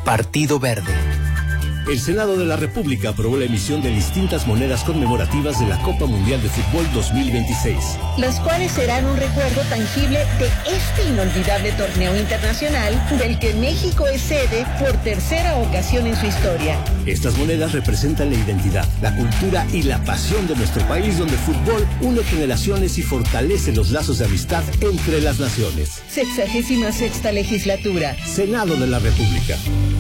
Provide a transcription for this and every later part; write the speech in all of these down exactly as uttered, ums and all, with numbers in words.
Partido Verde. El Senado de la República aprobó la emisión de distintas monedas conmemorativas de la Copa Mundial de Fútbol dos mil veintiséis. Las cuales serán un recuerdo tangible de este inolvidable torneo internacional del que México es sede por tercera ocasión en su historia. Estas monedas representan la identidad, la cultura y la pasión de nuestro país, donde el fútbol une generaciones y fortalece los lazos de amistad entre las naciones. Sexagésima sexta legislatura. Senado de la República.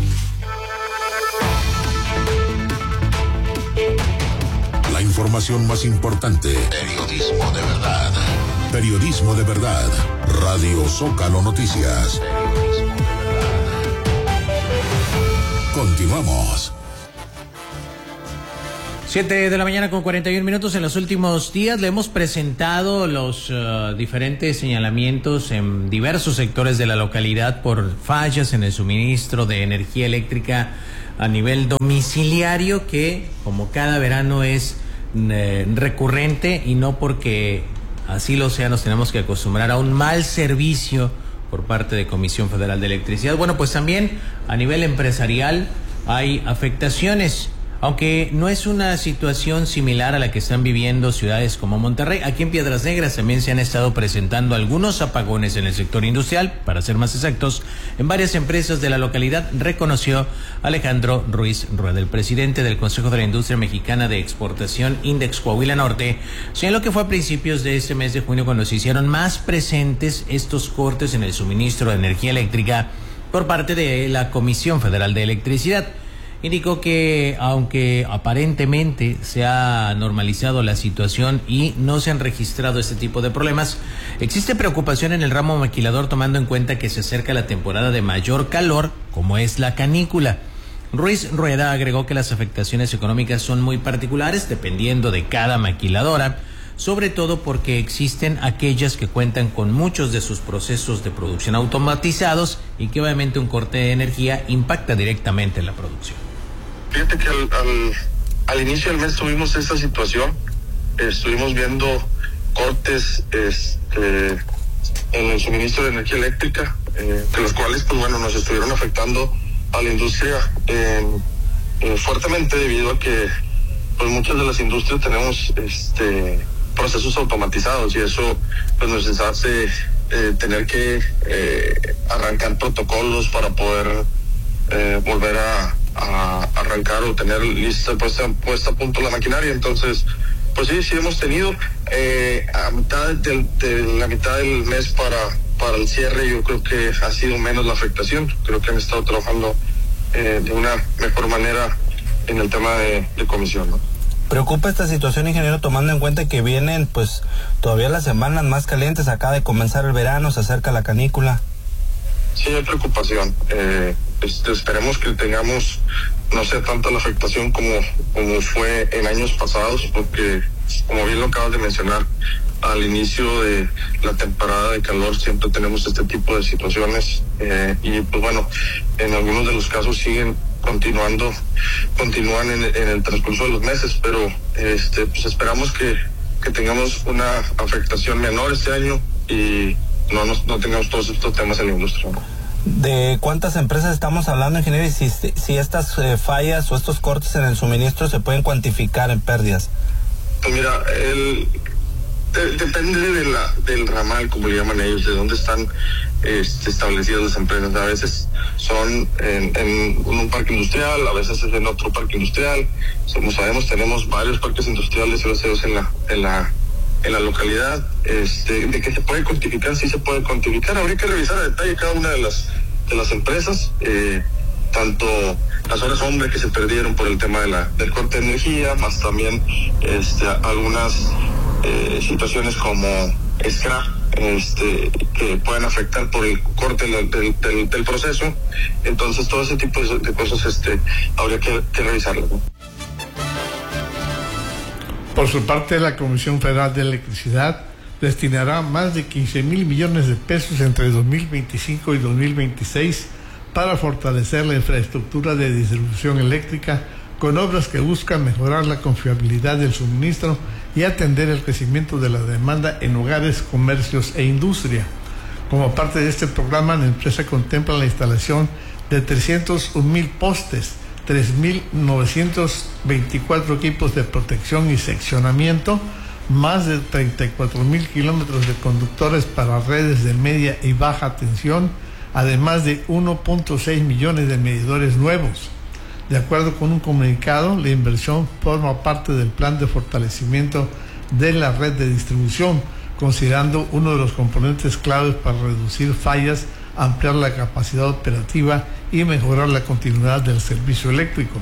La información más importante. Periodismo de verdad. Periodismo de verdad. Radio Zócalo Noticias. Continuamos. Siete de la mañana con cuarenta y un minutos. En los últimos días le hemos presentado los uh, diferentes señalamientos en diversos sectores de la localidad por fallas en el suministro de energía eléctrica a nivel domiciliario, que como cada verano es eh, recurrente, y no porque así lo sea nos tenemos que acostumbrar a un mal servicio por parte de Comisión Federal de Electricidad. Bueno, pues también a nivel empresarial hay afectaciones, aunque no es una situación similar a la que están viviendo ciudades como Monterrey. Aquí en Piedras Negras también se han estado presentando algunos apagones en el sector industrial, para ser más exactos, en varias empresas de la localidad, reconoció Alejandro Ruiz Rueda. El presidente del Consejo de la Industria Mexicana de Exportación, Index Coahuila Norte, señaló que fue a principios de este mes de junio cuando se hicieron más presentes estos cortes en el suministro de energía eléctrica por parte de la Comisión Federal de Electricidad. Indicó que aunque aparentemente se ha normalizado la situación y no se han registrado este tipo de problemas, existe preocupación en el ramo maquilador, tomando en cuenta que se acerca la temporada de mayor calor, como es la canícula. Ruiz Rueda agregó que las afectaciones económicas son muy particulares dependiendo de cada maquiladora, sobre todo porque existen aquellas que cuentan con muchos de sus procesos de producción automatizados y que obviamente un corte de energía impacta directamente en la producción. Fíjate que al, al, al inicio del mes tuvimos esta situación, eh, estuvimos viendo cortes este, en el suministro de energía eléctrica, eh, de los cuales pues bueno nos estuvieron afectando a la industria eh, eh, fuertemente, debido a que pues muchas de las industrias tenemos este procesos automatizados, y eso pues nos hace eh, tener que eh, arrancar protocolos para poder eh, volver a a arrancar o tener lista puesta, puesta a punto la maquinaria. Entonces pues sí, sí hemos tenido eh, a mitad del, de la mitad del mes para para el cierre, yo creo que ha sido menos la afectación. Creo que han estado trabajando eh, de una mejor manera en el tema de, de comisión, ¿no? ¿Preocupa esta situación, ingeniero, tomando en cuenta que vienen pues todavía las semanas más calientes, acaba de comenzar el verano, se acerca la canícula? Sí, hay preocupación. Eh, este, esperemos que tengamos, no sea tanta la afectación como, como fue en años pasados, porque, como bien lo acabas de mencionar, al inicio de la temporada de calor siempre tenemos este tipo de situaciones, eh, y pues bueno, en algunos de los casos siguen continuando, continúan en, en el transcurso de los meses, pero este, pues esperamos que, que tengamos una afectación menor este año y no, nos, no tengamos todos estos temas en la industria, ¿no? ¿De cuántas empresas estamos hablando, ingeniero? Y si, si estas eh, fallas o estos cortes en el suministro se pueden cuantificar en pérdidas. Pues mira, el, de, depende de la, del ramal, como le llaman ellos, de dónde están este, establecidas las empresas. A veces son en, en un parque industrial, a veces es en otro parque industrial. Como sabemos, tenemos varios parques industriales europeos en la, en la en la localidad. Este, de que se puede cuantificar, sí se puede cuantificar. Habría que revisar a detalle cada una de las de las empresas, eh, tanto las horas hombre que se perdieron por el tema de la del corte de energía, más también este, algunas eh, situaciones como scrap, este, que pueden afectar por el corte del, del, del, del proceso. Entonces todo ese tipo de, de cosas este, habría que, que revisarlo, ¿no? Por su parte, la Comisión Federal de Electricidad destinará más de quince mil millones de pesos entre dos mil veinticinco y dos mil veintiséis para fortalecer la infraestructura de distribución eléctrica, con obras que buscan mejorar la confiabilidad del suministro y atender el crecimiento de la demanda en hogares, comercios e industria. Como parte de este programa, la empresa contempla la instalación de trescientos un mil postes, tres mil novecientos veinticuatro equipos de protección y seccionamiento, más de treinta y cuatro mil kilómetros de conductores para redes de media y baja tensión, además de uno punto seis millones de medidores nuevos. De acuerdo con un comunicado, la inversión forma parte del plan de fortalecimiento de la red de distribución, considerando uno de los componentes claves para reducir fallas, ampliar la capacidad operativa y mejorar la continuidad del servicio eléctrico.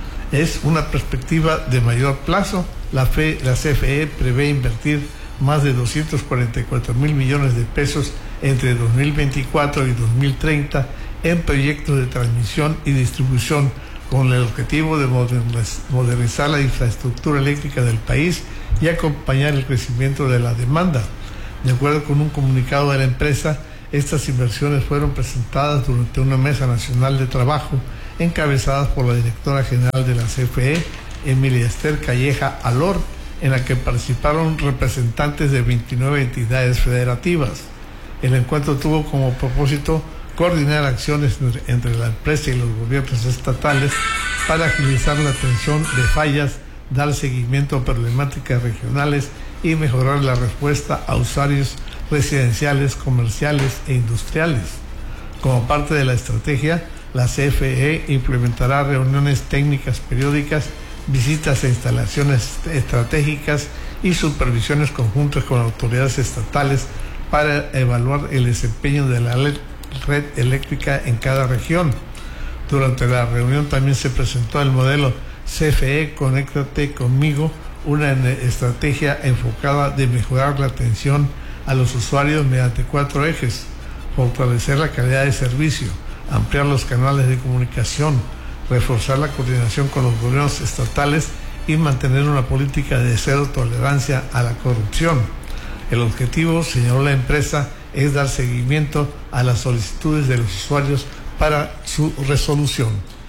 Es una perspectiva de mayor plazo. La, F E, la C F E prevé invertir más de doscientos cuarenta y cuatro mil millones de pesos entre dos mil veinticuatro y dos mil treinta en proyectos de transmisión y distribución, con el objetivo de modernizar la infraestructura eléctrica del país y acompañar el crecimiento de la demanda. De acuerdo con un comunicado de la empresa, estas inversiones fueron presentadas durante una mesa nacional de trabajo encabezadas por la directora general de la C F E, Emilia Esther Calleja Alor, en la que participaron representantes de veintinueve entidades federativas. El encuentro tuvo como propósito coordinar acciones entre la empresa y los gobiernos estatales para agilizar la atención de fallas, dar seguimiento a problemáticas regionales y mejorar la respuesta a usuarios residenciales, comerciales e industriales. Como parte de la estrategia, la C F E implementará reuniones técnicas periódicas, visitas a instalaciones estratégicas y supervisiones conjuntas con autoridades estatales para evaluar el desempeño de la red eléctrica en cada región. Durante la reunión también se presentó el modelo C F E Conéctate Conmigo, una estrategia enfocada de mejorar la atención a los usuarios mediante cuatro ejes: fortalecer la calidad de servicio, ampliar los canales de comunicación, reforzar la coordinación con los gobiernos estatales y mantener una política de cero tolerancia a la corrupción. El objetivo, señaló la empresa, es dar seguimiento a las solicitudes de los usuarios para su resolución.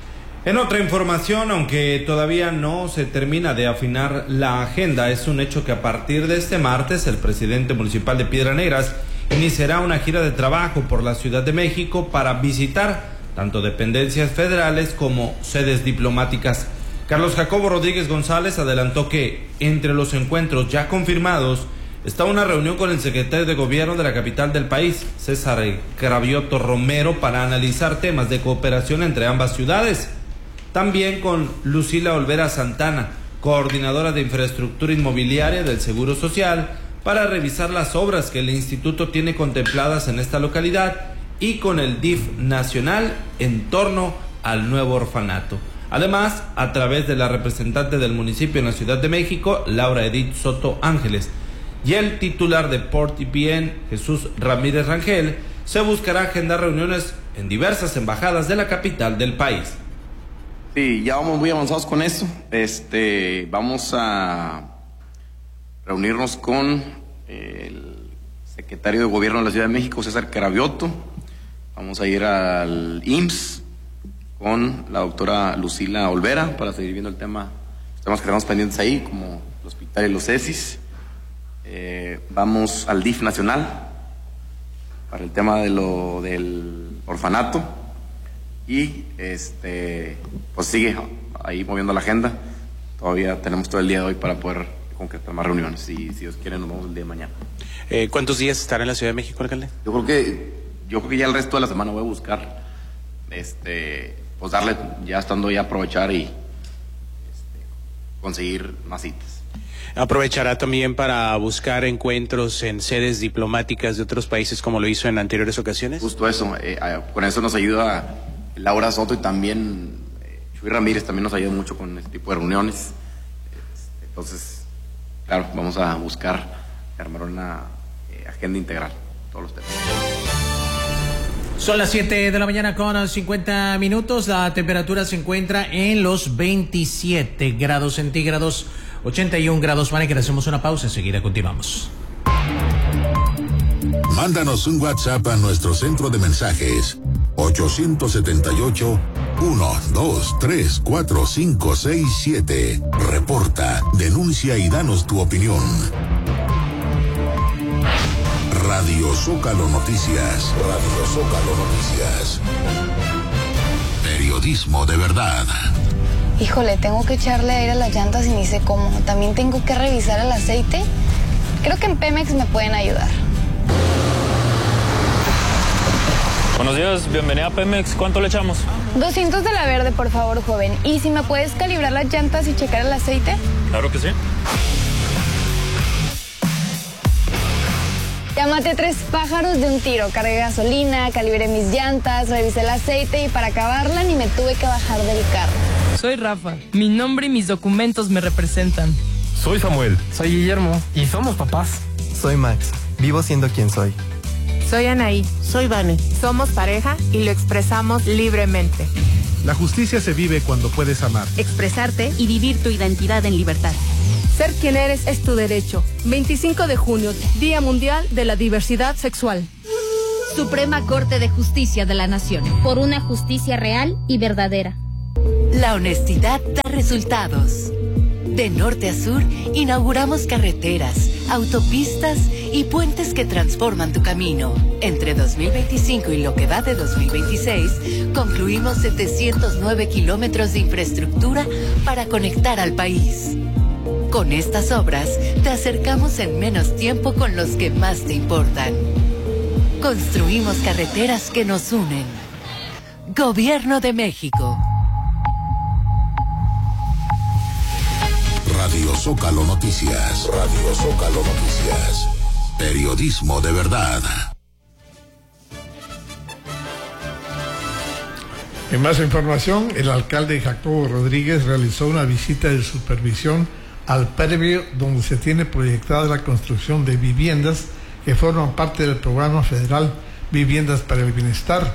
En otra información, aunque todavía no se termina de afinar la agenda, es un hecho que a partir de este martes el presidente municipal de Piedras Negras iniciará una gira de trabajo por la Ciudad de México para visitar tanto dependencias federales como sedes diplomáticas. Carlos Jacobo Rodríguez González adelantó que entre los encuentros ya confirmados está una reunión con el secretario de Gobierno de la capital del país, César Cravioto Romero, para analizar temas de cooperación entre ambas ciudades. También con Lucila Olvera Santana, coordinadora de infraestructura inmobiliaria del Seguro Social, para revisar las obras que el instituto tiene contempladas en esta localidad, y con el D I F nacional en torno al nuevo orfanato. Además, a través de la representante del municipio en la Ciudad de México, Laura Edith Soto Ángeles, y el titular de Port y P N, Jesús Ramírez Rangel, se buscará agendar reuniones en diversas embajadas de la capital del país. Sí, ya vamos muy avanzados con esto. Este, vamos a reunirnos con el secretario de Gobierno de la Ciudad de México, César Cravioto. Vamos a ir al I M S S con la doctora Lucila Olvera para seguir viendo el tema, los temas que tenemos pendientes ahí, como el hospital y los C E S I S. Eh, vamos al D I F nacional para el tema de lo del orfanato y este pues sigue ahí moviendo la agenda. Todavía tenemos todo el día de hoy para poder concretar más reuniones y si Dios quiere nos vemos el día de mañana. Eh, ¿Cuántos días estará en la Ciudad de México, alcalde? Yo creo que yo creo que ya el resto de la semana voy a buscar este pues darle, ya estando ahí, aprovechar y este, conseguir más citas. ¿Aprovechará también para buscar encuentros en sedes diplomáticas de otros países como lo hizo en anteriores ocasiones? Justo eso, eh, con eso nos ayuda Laura Soto y también eh, Chuy Ramírez también nos ayuda mucho con este tipo de reuniones. Entonces, claro, vamos a buscar armar una eh, agenda integral, todos los temas. Son las siete de la mañana con cincuenta minutos. La temperatura se encuentra en los veintisiete grados centígrados, ochenta y un grados Fahrenheit. Hacemos una pausa, enseguida continuamos. Mándanos un WhatsApp a nuestro centro de mensajes ocho siete ocho, uno dos tres cuatro cinco seis siete. Reporta, denuncia y danos tu opinión. Radio Zócalo Noticias. Radio Zócalo Noticias. Periodismo de verdad. Híjole, tengo que echarle aire a las llantas y ni sé cómo. También tengo que revisar el aceite. Creo que en Pemex me pueden ayudar. Buenos días, bienvenida a Pemex. ¿Cuánto le echamos? doscientos de la verde, por favor, joven. ¿Y si me puedes calibrar las llantas y checar el aceite? Claro que sí. Ya maté tres pájaros de un tiro. Cargué gasolina, calibré mis llantas, revisé el aceite y para acabarla ni me tuve que bajar del carro. Soy Rafa. Mi nombre y mis documentos me representan. Soy Samuel. Soy Guillermo. Y somos papás. Soy Max. Vivo siendo quien soy. Soy Anaí. Soy Vane. Somos pareja y lo expresamos libremente. La justicia se vive cuando puedes amar, expresarte y vivir tu identidad en libertad. Ser quien eres es tu derecho. veinticinco de junio, Día Mundial de la Diversidad Sexual. Suprema Corte de Justicia de la Nación. Por una justicia real y verdadera. La honestidad da resultados. De norte a sur, inauguramos carreteras, autopistas y puentes que transforman tu camino. Entre dos mil veinticinco y lo que va de dos mil veintiséis, concluimos setecientos nueve kilómetros de infraestructura para conectar al país. Con estas obras, te acercamos en menos tiempo con los que más te importan. Construimos carreteras que nos unen. Gobierno de México. Radio Zócalo Noticias. Radio Zócalo Noticias. Periodismo de verdad. En más información, el alcalde Jacobo Rodríguez realizó una visita de supervisión al predio donde se tiene proyectada la construcción de viviendas que forman parte del programa federal Viviendas para el Bienestar.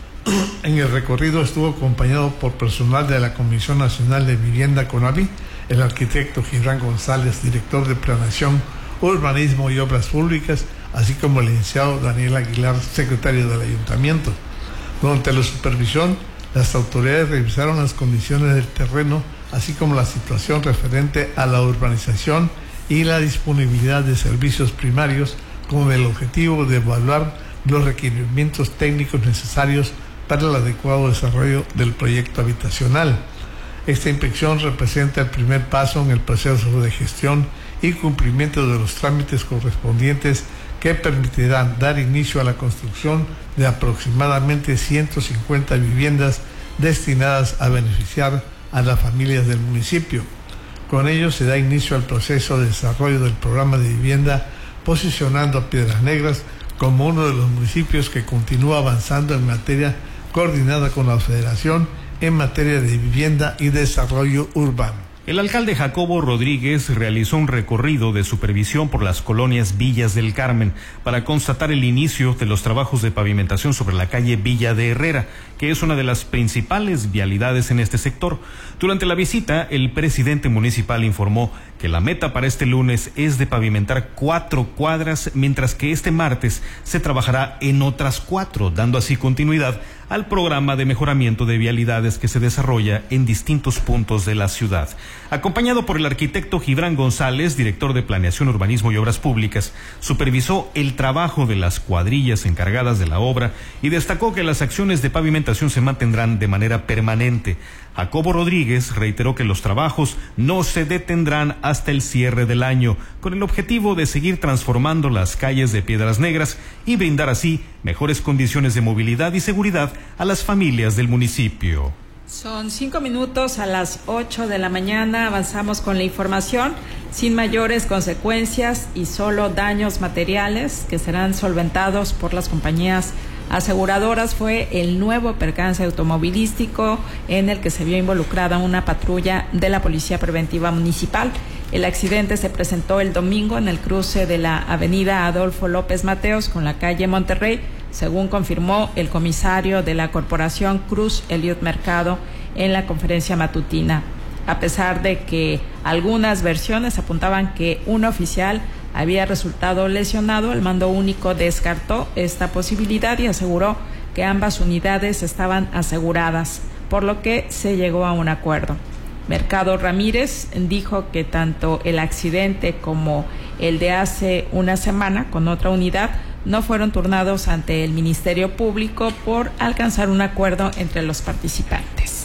En el recorrido estuvo acompañado por personal de la Comisión Nacional de Vivienda CONAVI, el arquitecto Gibran González, director de Planeación, Urbanismo y Obras Públicas, así como el licenciado Daniel Aguilar, secretario del Ayuntamiento. Durante la supervisión, las autoridades revisaron las condiciones del terreno, así como la situación referente a la urbanización y la disponibilidad de servicios primarios, con el objetivo de evaluar los requerimientos técnicos necesarios para el adecuado desarrollo del proyecto habitacional. Esta inspección representa el primer paso en el proceso de gestión y cumplimiento de los trámites correspondientes que permitirán dar inicio a la construcción de aproximadamente ciento cincuenta viviendas destinadas a beneficiar a las familias del municipio. Con ello se da inicio al proceso de desarrollo del programa de vivienda, posicionando a Piedras Negras como uno de los municipios que continúa avanzando en materia coordinada con la Federación en materia de vivienda y desarrollo urbano. El alcalde Jacobo Rodríguez realizó un recorrido de supervisión por las colonias Villas del Carmen para constatar el inicio de los trabajos de pavimentación sobre la calle Villa de Herrera, que es una de las principales vialidades en este sector. Durante la visita, el presidente municipal informó que la meta para este lunes es de pavimentar cuatro cuadras, mientras que este martes se trabajará en otras cuatro, dando así continuidad al programa de mejoramiento de vialidades que se desarrolla en distintos puntos de la ciudad. Acompañado por el arquitecto Gibran González, director de Planeación, Urbanismo y Obras Públicas, supervisó el trabajo de las cuadrillas encargadas de la obra y destacó que las acciones de pavimentación se mantendrán de manera permanente. Jacobo Rodríguez reiteró que los trabajos no se detendrán hasta el cierre del año, con el objetivo de seguir transformando las calles de Piedras Negras y brindar así mejores condiciones de movilidad y seguridad a las familias del municipio. Son cinco minutos a las ocho de la mañana. Avanzamos con la información sin mayores consecuencias y solo daños materiales que serán solventados por las compañías aseguradoras. Fue el nuevo percance automovilístico en el que se vio involucrada una patrulla de la Policía Preventiva Municipal. El accidente se presentó el domingo en el cruce de la avenida Adolfo López Mateos con la calle Monterrey, según confirmó el comisario de la Corporación Cruz Eliot Mercado en la conferencia matutina. A pesar de que algunas versiones apuntaban que un oficial había resultado lesionado, el mando único descartó esta posibilidad y aseguró que ambas unidades estaban aseguradas, por lo que se llegó a un acuerdo. Mercado Ramírez dijo que tanto el accidente como el de hace una semana con otra unidad no fueron turnados ante el Ministerio Público por alcanzar un acuerdo entre los participantes.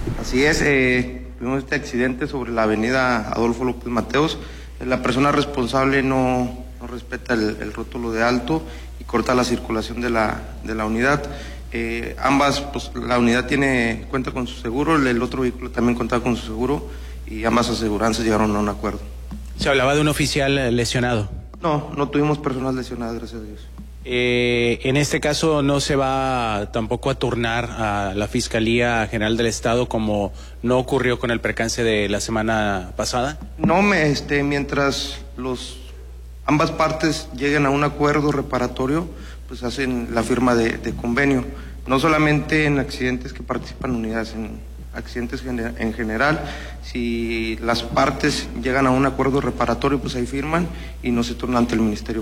Así es, eh, tuvimos este accidente sobre la avenida Adolfo López Mateos. La persona responsable no, no respeta el, el rótulo de alto y corta la circulación de la, de la unidad. Eh, ambas, pues la unidad tiene cuenta con su seguro, el, el otro vehículo también contaba con su seguro y ambas aseguranzas llegaron a un acuerdo. ¿Se hablaba de un oficial lesionado? No, no tuvimos personas lesionadas, gracias a Dios. Eh, en este caso no se va tampoco a turnar a la Fiscalía General del Estado como no ocurrió con el percance de la semana pasada. No, me, este, mientras los ambas partes lleguen a un acuerdo reparatorio, pues hacen la firma de, de convenio, no solamente en accidentes que participan unidades, en accidentes en general. Si las partes llegan a un acuerdo reparatorio, pues ahí firman y no se turna ante el Ministerio.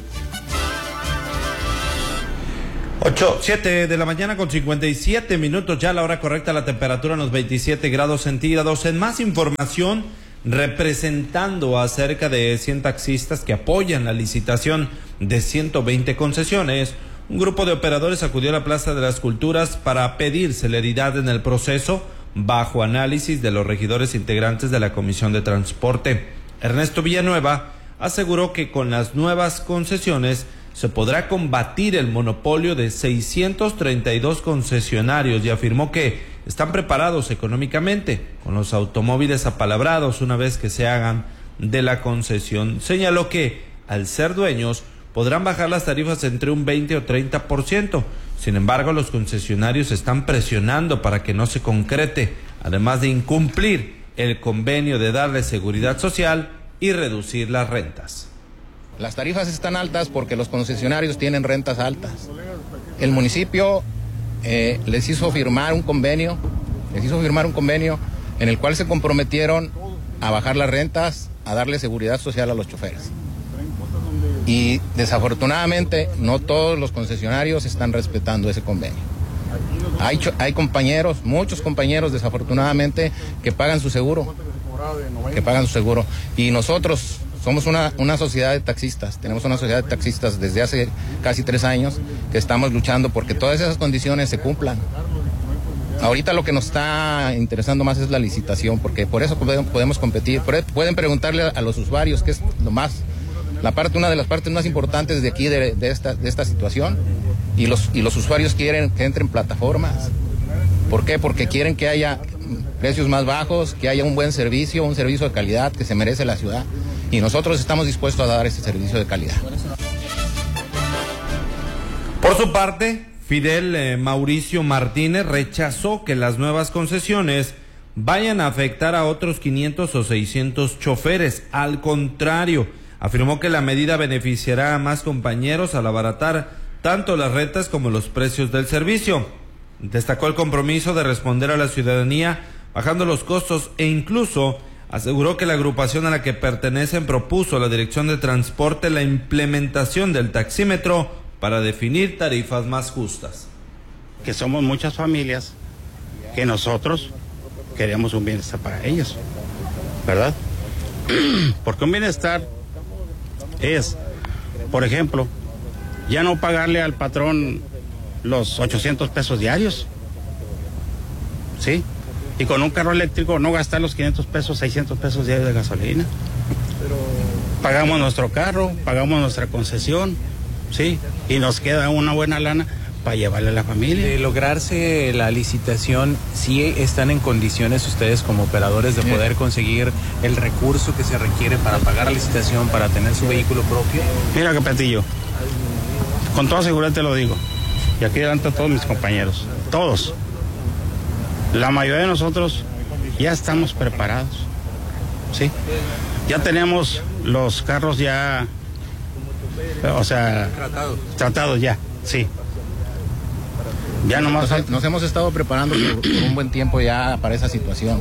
ocho, siete de la mañana con cincuenta y siete minutos, ya la hora correcta, la temperatura en los veintisiete grados centígrados. En más información, representando a cerca de cien taxistas que apoyan la licitación de ciento veinte concesiones, un grupo de operadores acudió a la Plaza de las Culturas para pedir celeridad en el proceso, bajo análisis de los regidores integrantes de la Comisión de Transporte. Ernesto Villanueva aseguró que con las nuevas concesiones se podrá combatir el monopolio de seiscientos treinta y dos concesionarios y afirmó que están preparados económicamente con los automóviles apalabrados una vez que se hagan de la concesión. Señaló que, al ser dueños, podrán bajar las tarifas entre un veinte o treinta por ciento. Sin embargo, los concesionarios están presionando para que no se concrete, además de incumplir el convenio de darle seguridad social y reducir las rentas. Las tarifas están altas porque los concesionarios tienen rentas altas. El municipio eh, les hizo firmar un convenio, les hizo firmar un convenio en el cual se comprometieron a bajar las rentas, a darle seguridad social a los choferes. Y desafortunadamente no todos los concesionarios están respetando ese convenio. Hay, hay compañeros, muchos compañeros desafortunadamente que pagan su seguro, que pagan su seguro. Y nosotros somos una, una sociedad de taxistas, tenemos una sociedad de taxistas desde hace casi tres años que estamos luchando porque todas esas condiciones se cumplan. Ahorita lo que nos está interesando más es la licitación, porque por eso podemos competir. Pueden preguntarle a los usuarios qué es lo más, la parte, una de las partes más importantes de aquí de, de esta, de esta situación, y los, y los usuarios quieren que entren plataformas. ¿Por qué? Porque quieren que haya precios más bajos, que haya un buen servicio, un servicio de calidad que se merece la ciudad, y nosotros estamos dispuestos a dar ese servicio de calidad. Por su parte, Fidel eh, Mauricio Martínez rechazó que las nuevas concesiones vayan a afectar a otros quinientos o seiscientos choferes. Al contrario, afirmó que la medida beneficiará a más compañeros al abaratar tanto las rentas como los precios del servicio. Destacó el compromiso de responder a la ciudadanía bajando los costos e incluso aseguró que la agrupación a la que pertenecen propuso a la Dirección de Transporte la implementación del taxímetro para definir tarifas más justas. Que somos muchas familias que nosotros queremos un bienestar para ellos, ¿verdad? Porque un bienestar es, por ejemplo, ya no pagarle al patrón los ochocientos pesos diarios, ¿sí? Y con un carro eléctrico no gastar los quinientos pesos, seiscientos pesos diarios de gasolina. Pagamos nuestro carro, pagamos nuestra concesión, ¿sí? Y nos queda una buena lana para llevarle a la familia. De lograrse la licitación, ¿sí están en condiciones ustedes como operadores de poder conseguir el recurso que se requiere para pagar la licitación, para tener su vehículo propio? Mira, Capetillo, con toda seguridad te lo digo, y aquí delante a todos mis compañeros, todos, la mayoría de nosotros ya estamos preparados, ¿sí? Ya tenemos los carros ya, o sea, tratados, tratados ya, sí. Ya nomás nos, nos hemos estado preparando por, por un buen tiempo ya para esa situación.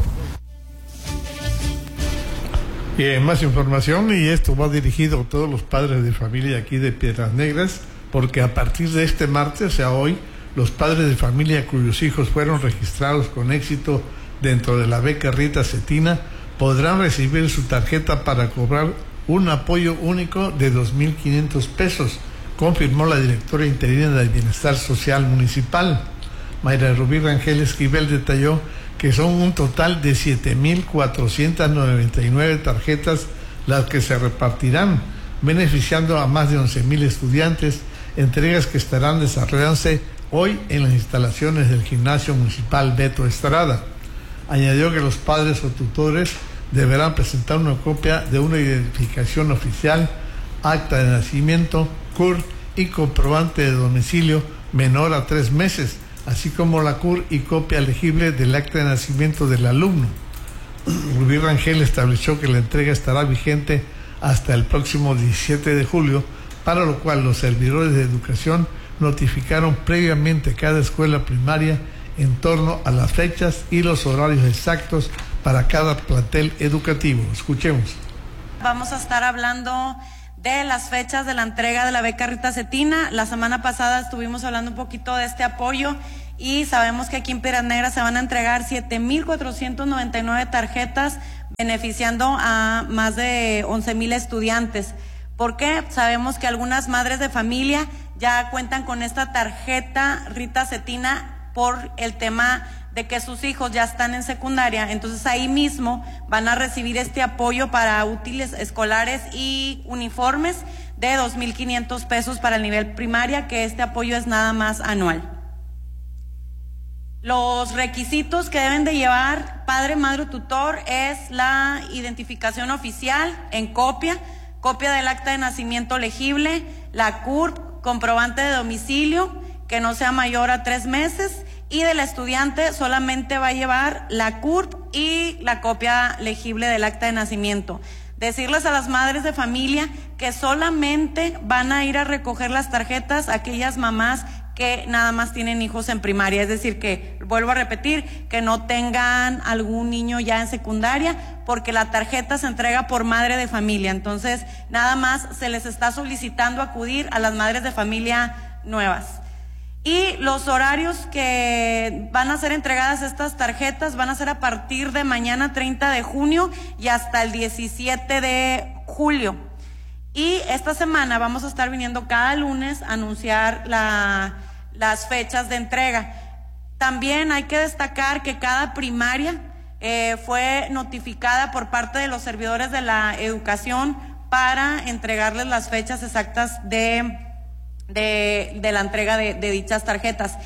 Bien, más información, y esto va dirigido a todos los padres de familia aquí de Piedras Negras, porque a partir de este martes, o sea hoy, los padres de familia cuyos hijos fueron registrados con éxito dentro de la beca Rita Cetina podrán recibir su tarjeta para cobrar un apoyo único de dos mil quinientos pesos, confirmó la directora interina del Bienestar Social Municipal. Mayra Rubí Rangel Esquivel detalló que que son un total de siete mil cuatrocientas noventa y nueve tarjetas las que se repartirán, beneficiando a más de once mil estudiantes, entregas que estarán desarrollándose hoy en las instalaciones del Gimnasio Municipal Beto Estrada. Añadió que los padres o tutores deberán presentar una copia de una identificación oficial, acta de nacimiento, C U R y comprobante de domicilio menor a tres meses, así como la C U R y copia legible del acta de nacimiento del alumno. Rubí Rangel estableció que la entrega estará vigente hasta el próximo diecisiete de julio, para lo cual los servidores de educación notificaron previamente a cada escuela primaria en torno a las fechas y los horarios exactos para cada plantel educativo. Escuchemos. Vamos a estar hablando de las fechas de la entrega de la beca Rita Cetina. La semana pasada estuvimos hablando un poquito de este apoyo y sabemos que aquí en Piedras Negras se van a entregar siete mil cuatrocientas noventa y nueve tarjetas, beneficiando a más de once mil estudiantes. ¿Por qué? Sabemos que algunas madres de familia ya cuentan con esta tarjeta Rita Cetina por el tema de que sus hijos ya están en secundaria, entonces ahí mismo van a recibir este apoyo para útiles escolares y uniformes de dos mil quinientos pesos para el nivel primaria, que este apoyo es nada más anual. Los requisitos que deben de llevar padre, madre o tutor es la identificación oficial en copia, copia del acta de nacimiento legible, la C U R, comprobante de domicilio que no sea mayor a tres meses, y del estudiante solamente va a llevar la C U R y la copia legible del acta de nacimiento. Decirles a las madres de familia que solamente van a ir a recoger las tarjetas aquellas mamás que nada más tienen hijos en primaria, es decir, que, vuelvo a repetir, que no tengan algún niño ya en secundaria, porque la tarjeta se entrega por madre de familia, entonces nada más se les está solicitando acudir a las madres de familia nuevas. Y los horarios que van a ser entregadas estas tarjetas van a ser a partir de mañana treinta de junio y hasta el diecisiete de julio. Y esta semana vamos a estar viniendo cada lunes a anunciar la, las fechas de entrega. También hay que destacar que cada primaria eh, fue notificada por parte de los servidores de la educación para entregarles las fechas exactas de, de, de la entrega de, de dichas tarjetas.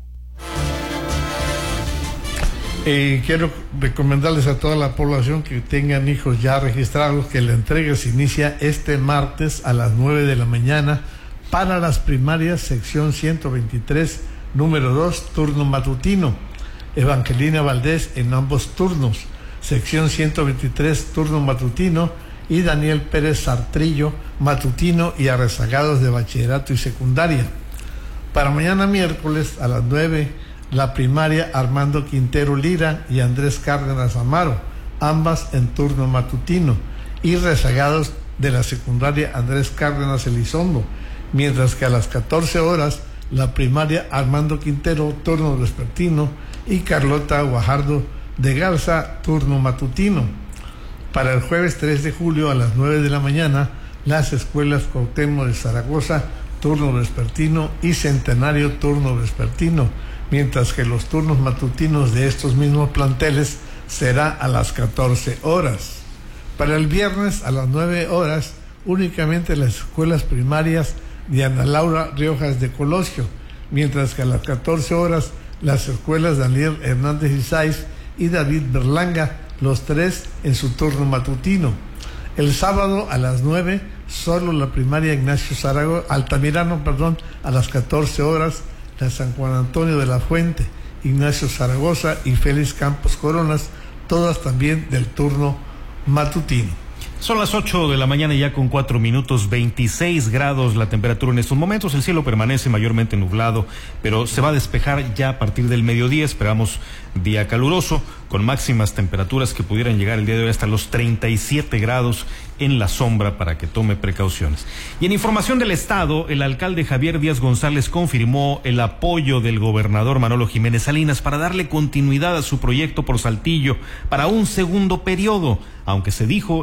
Eh, quiero recomendarles a toda la población que tengan hijos ya registrados que la entrega se inicia este martes a las nueve de la mañana para las primarias sección ciento veintitrés, número dos, turno matutino. Evangelina Valdés en ambos turnos, sección ciento veintitrés, turno matutino, y Daniel Pérez Sartrillo, matutino, y a rezagados de bachillerato y secundaria. Para mañana miércoles a las nueve, la primaria Armando Quintero Lira y Andrés Cárdenas Amaro, ambas en turno matutino, y rezagados de la secundaria Andrés Cárdenas Elizondo, mientras que a las catorce horas la primaria Armando Quintero, turno vespertino, y Carlota Guajardo de Garza, turno matutino. Para el jueves tres de julio a las nueve de la mañana, las escuelas Cuauhtémoc de Zaragoza, turno vespertino, y Centenario, turno vespertino, mientras que los turnos matutinos de estos mismos planteles será a las catorce horas. Para el viernes a las nueve horas, únicamente las escuelas primarias de Ana Laura Riojas de Colosio, mientras que a las catorce horas las escuelas Daniel Hernández Isáiz y David Berlanga, los tres en su turno matutino. El sábado a las nueve, solo la primaria Ignacio Zaragoza, Altamirano, perdón, a las catorce horas, la San Juan Antonio de la Fuente, Ignacio Zaragoza y Félix Campos Coronas, todas también del turno matutino. Son las ocho de la mañana ya con cuatro minutos, veintiséis grados la temperatura en estos momentos. El cielo permanece mayormente nublado, pero se va a despejar ya a partir del mediodía. Esperamos día caluroso, con máximas temperaturas que pudieran llegar el día de hoy hasta los treinta y siete grados en la sombra, para que tome precauciones. Y en información del Estado, el alcalde Javier Díaz González confirmó el apoyo del gobernador Manolo Jiménez Salinas para darle continuidad a su proyecto por Saltillo para un segundo periodo, aunque se dijo enfocado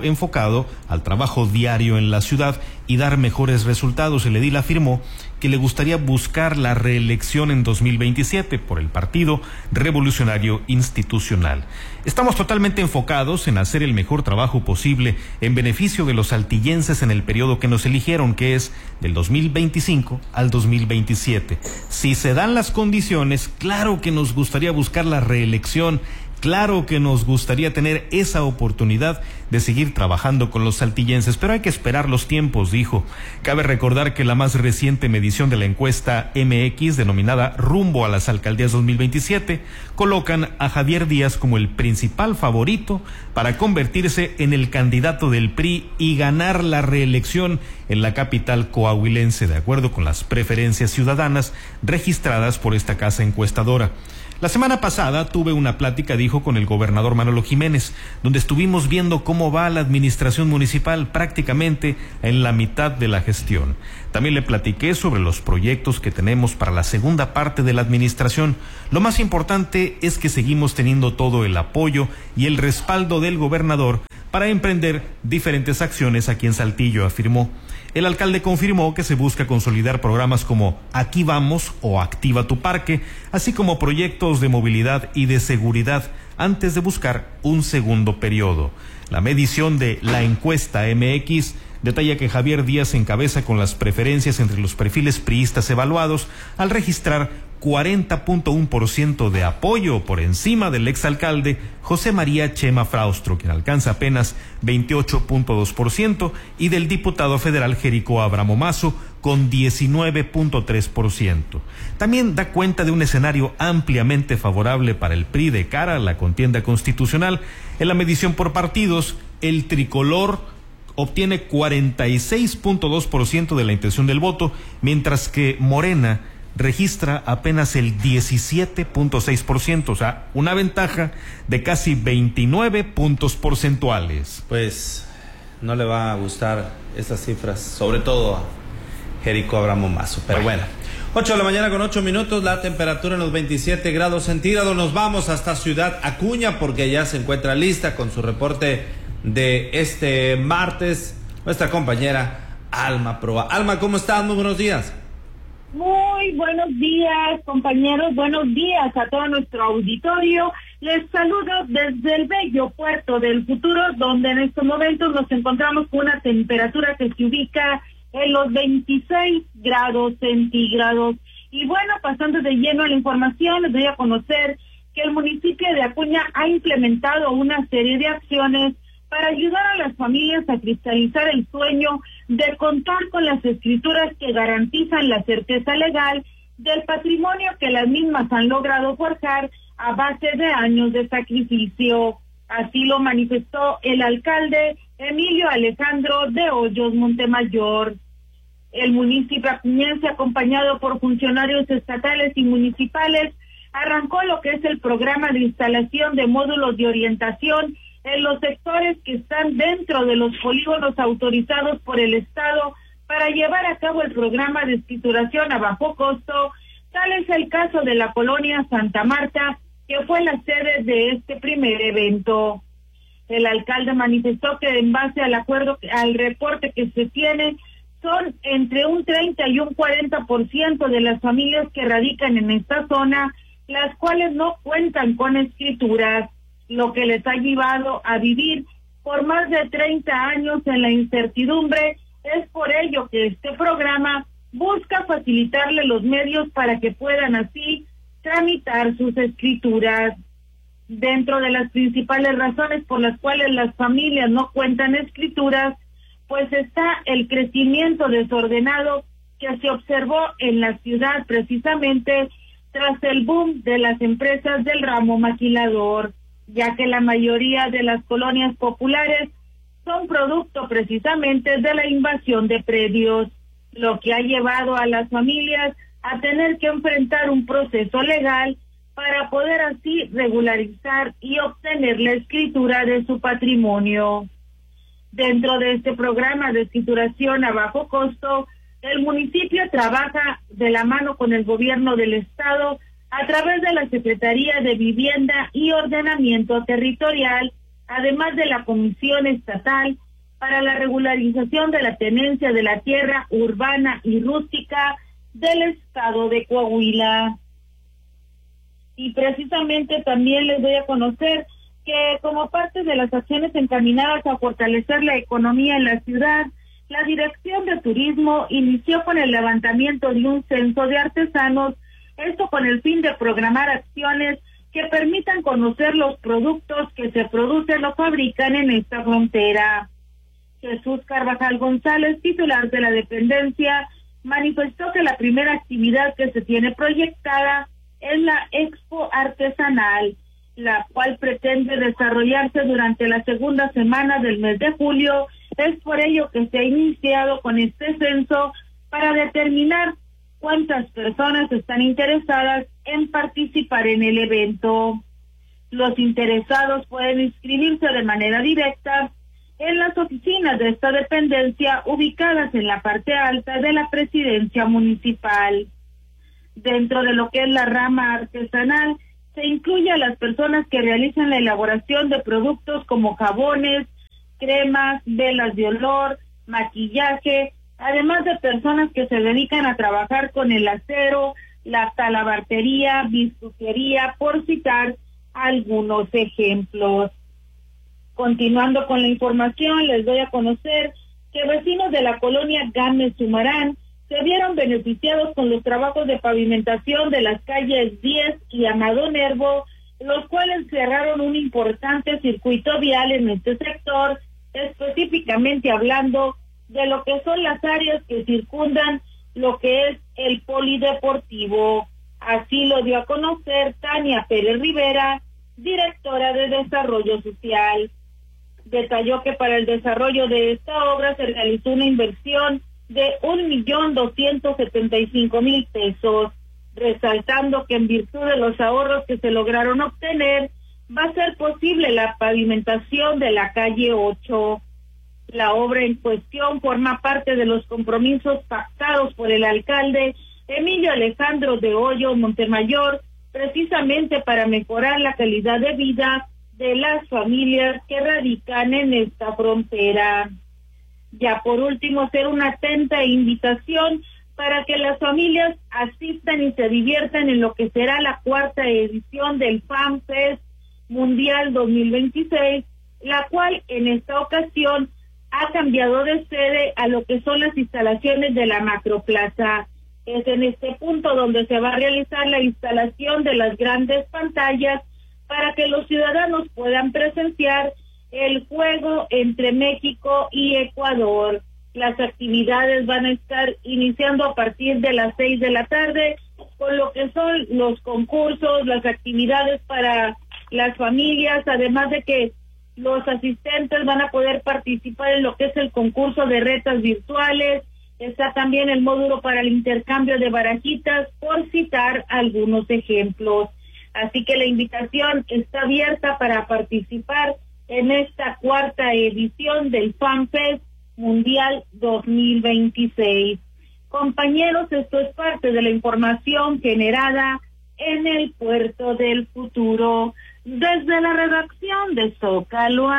dedicado al trabajo diario en la ciudad y dar mejores resultados. El edil afirmó que le gustaría buscar la reelección en dos mil veintisiete por el Partido Revolucionario Institucional. Estamos totalmente enfocados en hacer el mejor trabajo posible en beneficio de los saltillenses en el periodo que nos eligieron, que es del dos mil veinticinco al dos mil veintisiete. Si se dan las condiciones, claro que nos gustaría buscar la reelección. Claro que nos gustaría tener esa oportunidad de seguir trabajando con los saltillenses, pero hay que esperar los tiempos, dijo. Cabe recordar que la más reciente medición de la encuesta M X, denominada Rumbo a las Alcaldías dos mil veintisiete, colocan a Javier Díaz como el principal favorito para convertirse en el candidato del P R I y ganar la reelección en la capital coahuilense, de acuerdo con las preferencias ciudadanas registradas por esta casa encuestadora. La semana pasada tuve una plática, dijo, con el gobernador Manolo Jiménez, donde estuvimos viendo cómo va la administración municipal prácticamente en la mitad de la gestión. También le platiqué sobre los proyectos que tenemos para la segunda parte de la administración. Lo más importante es que seguimos teniendo todo el apoyo y el respaldo del gobernador para emprender diferentes acciones aquí en Saltillo, afirmó. El alcalde confirmó que se busca consolidar programas como Aquí Vamos o Activa tu Parque, así como proyectos de movilidad y de seguridad antes de buscar un segundo periodo. La medición de la encuesta M X detalla que Javier Díaz encabeza con las preferencias entre los perfiles priistas evaluados al registrar cuarenta punto uno por ciento de apoyo por encima del exalcalde José María Chema Fraustro, quien alcanza apenas veintiocho punto dos por ciento, y del diputado federal Jerico Abramo Mazo con diecinueve punto tres por ciento. También da cuenta de un escenario ampliamente favorable para el P R I de cara a la contienda constitucional. En la medición por partidos, el tricolor obtiene cuarenta y seis punto dos por ciento de la intención del voto, mientras que Morena registra apenas el diecisiete punto seis por ciento, o sea, una ventaja de casi veintinueve puntos porcentuales. Pues no le va a gustar estas cifras, sobre todo a Jerico Abramo Mazo, pero bueno. ocho de la mañana con ocho minutos, la temperatura en los veintisiete grados centígrados. Nos vamos hasta Ciudad Acuña porque ya se encuentra lista con su reporte de este martes nuestra compañera Alma Proa. Alma, ¿cómo estás? Muy buenos días. Muy buenos días, compañeros, buenos días a todo nuestro auditorio. Les saludo desde el bello puerto del Futuro, donde en estos momentos nos encontramos con una temperatura que se ubica en los veintiséis grados centígrados. Y bueno, pasando de lleno a la información, les doy a conocer que el municipio de Acuña ha implementado una serie de acciones para ayudar a las familias a cristalizar el sueño de contar con las escrituras que garantizan la certeza legal del patrimonio que las mismas han logrado forjar a base de años de sacrificio. Así lo manifestó el alcalde Emilio Alejandro de Hoyos Montemayor. El municipio acuñense, acompañado por funcionarios estatales y municipales, arrancó lo que es el programa de instalación de módulos de orientación en los sectores que están dentro de los polígonos autorizados por el Estado para llevar a cabo el programa de escrituración a bajo costo. Tal es el caso de la colonia Santa Marta, que fue la sede de este primer evento. El alcalde manifestó que en base al acuerdo, al reporte que se tiene, son entre un treinta y un cuarenta por ciento de las familias que radican en esta zona, las cuales no cuentan con escrituras, lo que les ha llevado a vivir por más de treinta años en la incertidumbre. Es por ello que este programa busca facilitarle los medios para que puedan así tramitar sus escrituras. Dentro de las principales razones por las cuales las familias no cuentan escrituras, pues está el crecimiento desordenado que se observó en la ciudad precisamente tras el boom de las empresas del ramo maquilador, ya que la mayoría de las colonias populares son producto precisamente de la invasión de predios, lo que ha llevado a las familias a tener que enfrentar un proceso legal para poder así regularizar y obtener la escritura de su patrimonio. Dentro de este programa de escrituración a bajo costo, el municipio trabaja de la mano con el gobierno del estado a través de la Secretaría de Vivienda y Ordenamiento Territorial, además de la Comisión Estatal para la regularización de la tenencia de la tierra urbana y rústica del estado de Coahuila. Y precisamente también les doy a conocer que como parte de las acciones encaminadas a fortalecer la economía en la ciudad, la Dirección de Turismo inició con el levantamiento de un censo de artesanos, esto con el fin de programar acciones que permitan conocer los productos que se producen o fabrican en esta frontera. Jesús Carvajal González, titular de la dependencia, manifestó que la primera actividad que se tiene proyectada es la Expo Artesanal, la cual pretende desarrollarse durante la segunda semana del mes de julio. Es por ello que se ha iniciado con este censo para determinar cuántas personas están interesadas en participar en el evento. Los interesados pueden inscribirse de manera directa en las oficinas de esta dependencia ubicadas en la parte alta de la presidencia municipal. Dentro de lo que es la rama artesanal, se incluye a las personas que realizan la elaboración de productos como jabones, cremas, velas de olor, maquillaje, además de personas que se dedican a trabajar con el acero, la talabartería, bisutería, por citar algunos ejemplos. Continuando con la información, les doy a conocer que vecinos de la colonia Gámez Sumarán se vieron beneficiados con los trabajos de pavimentación de las calles diez y Amado Nervo, los cuales cerraron un importante circuito vial en este sector, específicamente hablando de lo que son las áreas que circundan lo que es el polideportivo. Así lo dio a conocer Tania Pérez Rivera, directora de Desarrollo Social. Detalló que para el desarrollo de esta obra se realizó una inversión de un millón doscientos setenta y cinco mil pesos, resaltando que en virtud de los ahorros que se lograron obtener, va a ser posible la pavimentación de la calle ocho. La obra en cuestión forma parte de los compromisos pactados por el alcalde Emilio Alejandro de Hoyo Montemayor, precisamente para mejorar la calidad de vida de las familias que radican en esta frontera. Ya por último, hacer una atenta invitación para que las familias asistan y se diviertan en lo que será la cuarta edición del Fan Fest Mundial dos mil veintiséis, la cual en esta ocasión ha cambiado de sede a lo que son las instalaciones de la Macroplaza. Es en este punto donde se va a realizar la instalación de las grandes pantallas para que los ciudadanos puedan presenciar el juego entre México y Ecuador. Las actividades van a estar iniciando a partir de las seis de la tarde, con lo que son los concursos, las actividades para las familias, además de que los asistentes van a poder participar en lo que es el concurso de retas virtuales. Está también el módulo para el intercambio de barajitas, por citar algunos ejemplos. Así que la invitación está abierta para participar en esta cuarta edición del Fan Fest Mundial dos mil veintiséis. Compañeros, esto es parte de la información generada en el Puerto del Futuro. Desde la redacción de Zócalo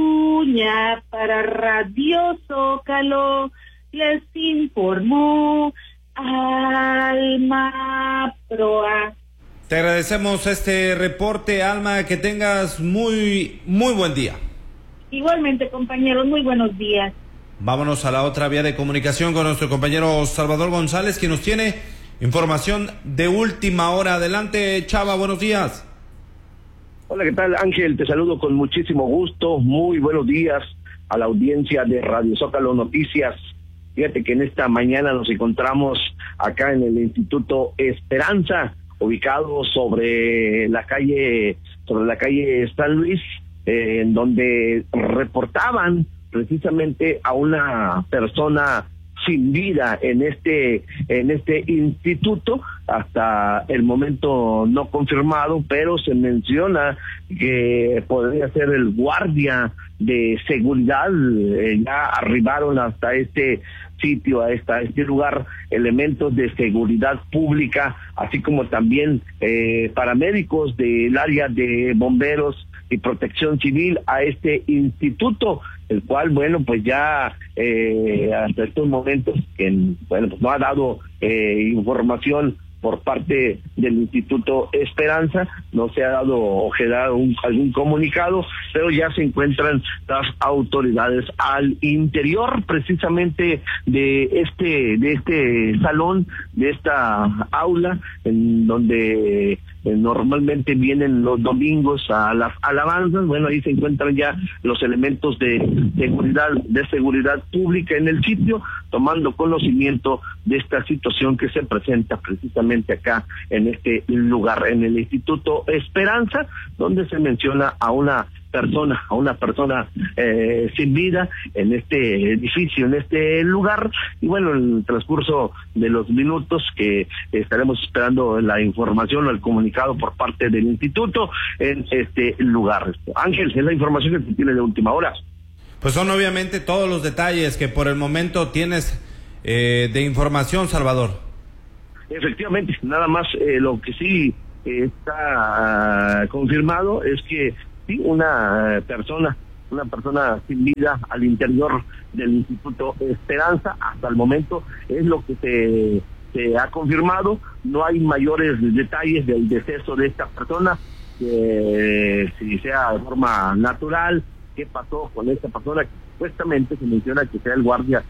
Acuña para Radio Zócalo, les informó Alma Proa. Te agradecemos este reporte, Alma, que tengas muy, muy buen día. Igualmente, compañeros, muy buenos días. Vámonos a la otra vía de comunicación con nuestro compañero Salvador González, quien nos tiene información de última hora. Adelante, Chava, buenos días. Hola, ¿qué tal, Ángel? Te saludo con muchísimo gusto. Muy buenos días a la audiencia de Radio Zócalo Noticias. Fíjate que en esta mañana nos encontramos acá en el Instituto Esperanza, ubicado sobre la calle, sobre la calle San Luis, eh, en donde reportaban precisamente a una persona sin vida en este en este instituto, hasta el momento no confirmado, pero se menciona que podría ser el guardia de seguridad. Eh, ya arribaron hasta este sitio, a esta, este lugar, elementos de seguridad pública, así como también eh, paramédicos del área de bomberos y Protección Civil a este instituto, el cual, bueno, pues ya eh, hasta estos momentos, que bueno, pues no ha dado eh, información por parte del Instituto Esperanza, no se ha dado o generado un, algún comunicado, pero ya se encuentran las autoridades al interior precisamente de este de este salón, de esta aula, en donde normalmente vienen los domingos a las alabanzas. Bueno, ahí se encuentran ya los elementos de seguridad de seguridad pública en el sitio, tomando conocimiento de esta situación que se presenta precisamente acá en este lugar, en el Instituto Esperanza, donde se menciona a una persona, a una persona eh, sin vida en este edificio, en este lugar. Y bueno, en el transcurso de los minutos que estaremos esperando la información o el comunicado por parte del instituto en este lugar. Ángel, es la información que se tiene de última hora. Pues son obviamente todos los detalles que por el momento tienes eh, de información, Salvador. Efectivamente, nada más eh, lo que sí eh, está uh, confirmado es que sí, una persona, una persona sin vida al interior del Instituto Esperanza, hasta el momento es lo que se, se ha confirmado. No hay mayores detalles del deceso de esta persona, eh, si sea de forma natural, qué pasó con esta persona, que supuestamente se menciona que sea el guardia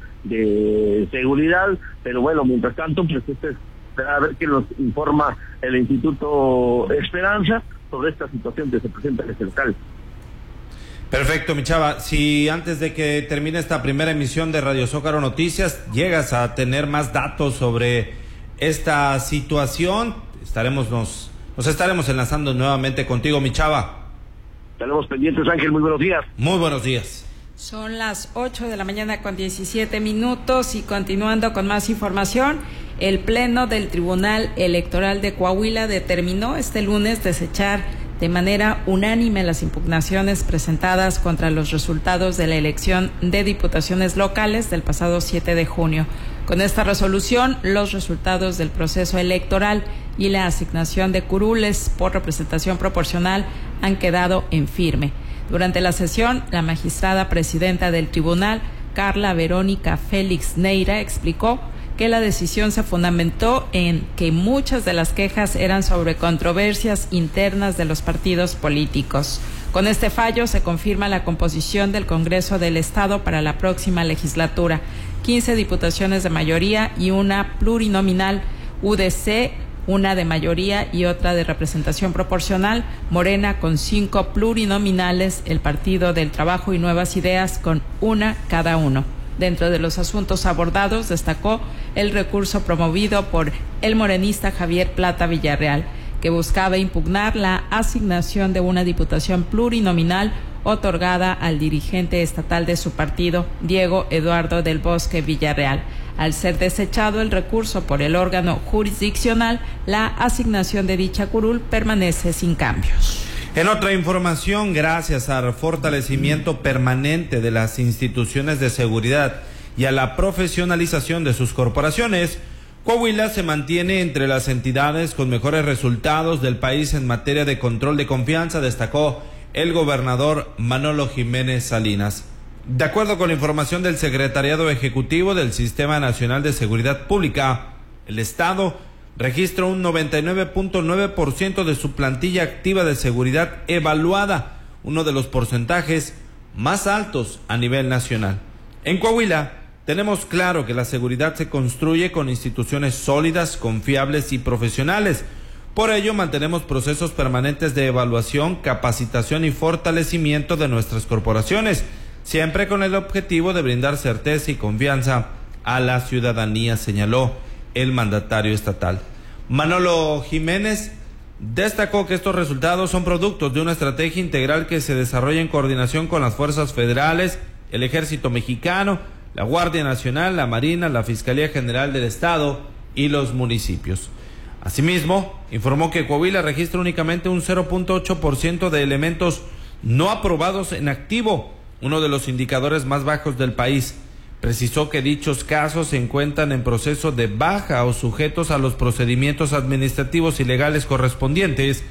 de seguridad, pero bueno, mientras tanto, pues este es a ver qué nos informa el Instituto Esperanza sobre esta situación que se presenta en este local. Perfecto, mi chava. Si antes de que termine esta primera emisión de Radio Zócalo Noticias llegas a tener más datos sobre esta situación, estaremos nos, nos estaremos enlazando nuevamente contigo, mi chava. Estaremos pendientes, Ángel. Muy buenos días. Muy buenos días. Son las ocho de la mañana con diecisiete minutos y continuando con más información, el Pleno del Tribunal Electoral de Coahuila determinó este lunes desechar de manera unánime las impugnaciones presentadas contra los resultados de la elección de diputaciones locales del pasado siete de junio. Con esta resolución, los resultados del proceso electoral y la asignación de curules por representación proporcional han quedado en firme. Durante la sesión, la magistrada presidenta del tribunal, Carla Verónica Félix Neira, explicó que la decisión se fundamentó en que muchas de las quejas eran sobre controversias internas de los partidos políticos. Con este fallo se confirma la composición del Congreso del Estado para la próxima legislatura, quince diputaciones de mayoría y una plurinominal, U D C, una de mayoría y otra de representación proporcional, Morena con cinco plurinominales, el Partido del Trabajo y Nuevas Ideas con una cada uno. Dentro de los asuntos abordados destacó el recurso promovido por el morenista Javier Plata Villarreal, que buscaba impugnar la asignación de una diputación plurinominal otorgada al dirigente estatal de su partido, Diego Eduardo del Bosque Villarreal. Al ser desechado el recurso por el órgano jurisdiccional, la asignación de dicha curul permanece sin cambios. En otra información, gracias al fortalecimiento permanente de las instituciones de seguridad y a la profesionalización de sus corporaciones, Coahuila se mantiene entre las entidades con mejores resultados del país en materia de control de confianza, destacó el gobernador Manolo Jiménez Salinas. De acuerdo con la información del Secretariado Ejecutivo del Sistema Nacional de Seguridad Pública, el Estado registra un noventa y nueve punto nueve por ciento de su plantilla activa de seguridad evaluada, uno de los porcentajes más altos a nivel nacional. En Coahuila tenemos claro que la seguridad se construye con instituciones sólidas, confiables y profesionales. Por ello mantenemos procesos permanentes de evaluación, capacitación y fortalecimiento de nuestras corporaciones, siempre con el objetivo de brindar certeza y confianza a la ciudadanía, señaló el mandatario estatal. Manolo Jiménez destacó que estos resultados son productos de una estrategia integral que se desarrolla en coordinación con las fuerzas federales, el Ejército Mexicano, la Guardia Nacional, la Marina, la Fiscalía General del Estado y los municipios. Asimismo, informó que Coahuila registra únicamente un cero punto ocho por ciento de elementos no aprobados en activo, uno de los indicadores más bajos del país. Precisó que dichos casos se encuentran en proceso de baja o sujetos a los procedimientos administrativos y legales correspondientes,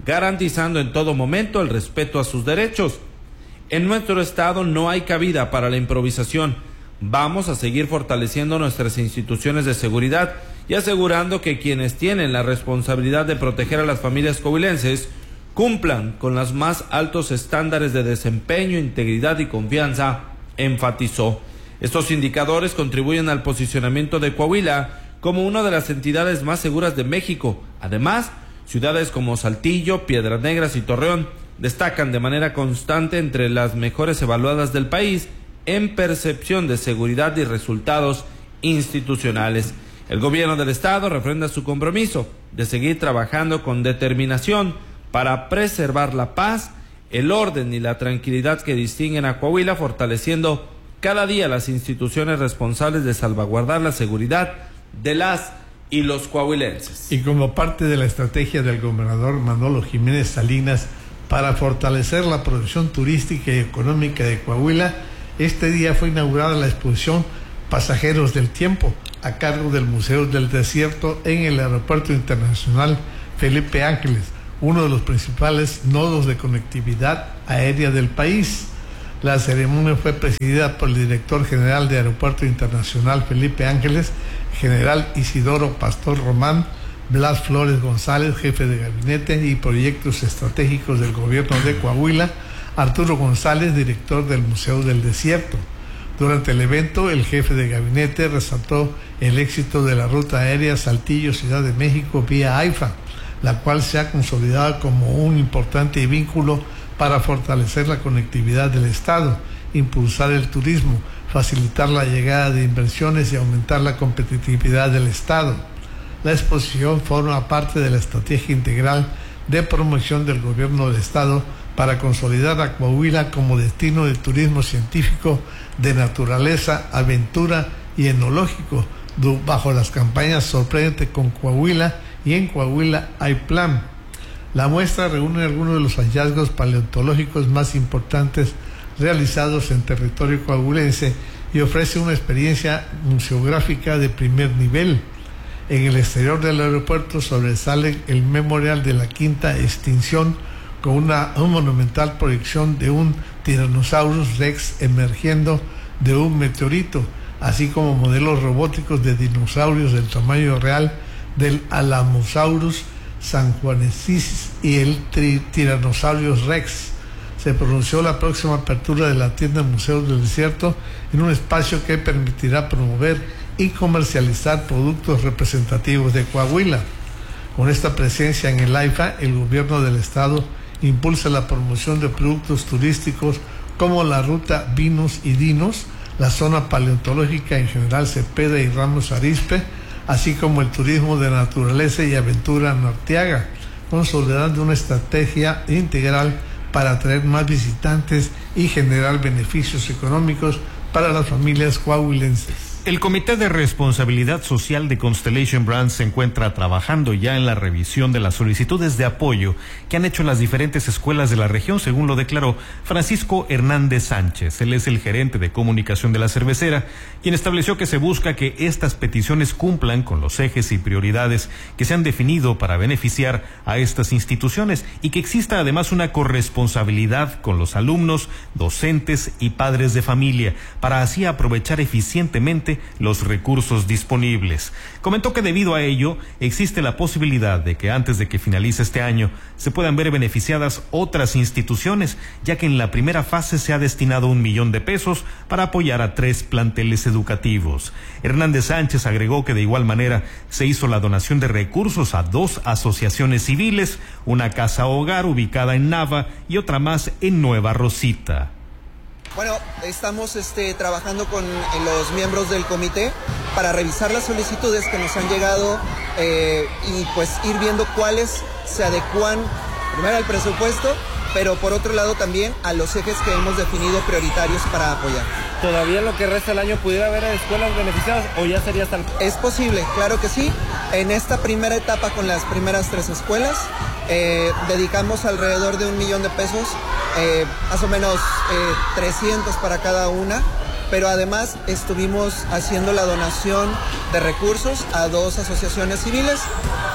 garantizando en todo momento el respeto a sus derechos. En nuestro estado no hay cabida para la improvisación. Vamos a seguir fortaleciendo nuestras instituciones de seguridad y asegurando que quienes tienen la responsabilidad de proteger a las familias coahuilenses cumplan con los más altos estándares de desempeño, integridad y confianza, enfatizó. Estos indicadores contribuyen al posicionamiento de Coahuila como una de las entidades más seguras de México. Además, ciudades como Saltillo, Piedras Negras y Torreón destacan de manera constante entre las mejores evaluadas del país en percepción de seguridad y resultados institucionales. El gobierno del estado refrenda su compromiso de seguir trabajando con determinación para preservar la paz, el orden y la tranquilidad que distinguen a Coahuila, fortaleciendo cada día las instituciones responsables de salvaguardar la seguridad de las y los coahuilenses. Y como parte de la estrategia del gobernador Manolo Jiménez Salinas para fortalecer la producción turística y económica de Coahuila, este día fue inaugurada la exposición Pasajeros del Tiempo, a cargo del Museo del Desierto en el Aeropuerto Internacional Felipe Ángeles, uno de los principales nodos de conectividad aérea del país. La ceremonia fue presidida por el director general de Aeropuerto Internacional Felipe Ángeles, general Isidoro Pastor Román, Blas Flores González, jefe de gabinete y proyectos estratégicos del gobierno de Coahuila, Arturo González, director del Museo del Desierto. Durante el evento, el jefe de gabinete resaltó el éxito de la ruta aérea Saltillo-Ciudad de México vía AIFA, la cual se ha consolidado como un importante vínculo para fortalecer la conectividad del Estado, impulsar el turismo, facilitar la llegada de inversiones y aumentar la competitividad del Estado. La exposición forma parte de la estrategia integral de promoción del gobierno del Estado para consolidar a Coahuila como destino de turismo científico, de naturaleza, aventura y enológico, bajo las campañas Sorpréndete con Coahuila y En Coahuila hay plan. La muestra reúne algunos de los hallazgos paleontológicos más importantes realizados en territorio coahuilense y ofrece una experiencia museográfica de primer nivel. En el exterior del aeropuerto sobresale el memorial de la quinta extinción con una, una monumental proyección de un Tyrannosaurus Rex emergiendo de un meteorito, así como modelos robóticos de dinosaurios del tamaño real del Alamosaurus sanjuanensis y el Tyrannosaurus Rex. Se pronunció la próxima apertura de la tienda Museos del Desierto en un espacio que permitirá promover y comercializar productos representativos de Coahuila. Con esta presencia en el AIFA, el gobierno del estado impulsa la promoción de productos turísticos como la ruta Vinos y Dinos, la zona paleontológica en General Cepeda y Ramos Arizpe, así como el turismo de naturaleza y aventura en Arteaga, consolidando una estrategia integral para atraer más visitantes y generar beneficios económicos para las familias coahuilenses. El Comité de Responsabilidad Social de Constellation Brands se encuentra trabajando ya en la revisión de las solicitudes de apoyo que han hecho las diferentes escuelas de la región, según lo declaró Francisco Hernández Sánchez. Él es el gerente de comunicación de la cervecera, quien estableció que se busca que estas peticiones cumplan con los ejes y prioridades que se han definido para beneficiar a estas instituciones y que exista además una corresponsabilidad con los alumnos, docentes y padres de familia, para así aprovechar eficientemente los recursos disponibles. Comentó que debido a ello existe la posibilidad de que antes de que finalice este año se puedan ver beneficiadas otras instituciones, ya que en la primera fase se ha destinado un millón de pesos para apoyar a tres planteles educativos. Hernández Sánchez agregó que de igual manera se hizo la donación de recursos a dos asociaciones civiles, una casa hogar ubicada en Nava y otra más en Nueva Rosita. Bueno, estamos este, trabajando con los miembros del comité para revisar las solicitudes que nos han llegado eh, y pues ir viendo cuáles se adecuan primero al presupuesto, pero por otro lado también a los ejes que hemos definido prioritarios para apoyar. ¿Todavía en lo que resta del año pudiera haber escuelas beneficiadas o ya sería hasta el...? Es posible, claro que sí. En esta primera etapa con las primeras tres escuelas eh, dedicamos alrededor de un millón de pesos, eh, más o menos eh, trescientos para cada una, pero además estuvimos haciendo la donación de recursos a dos asociaciones civiles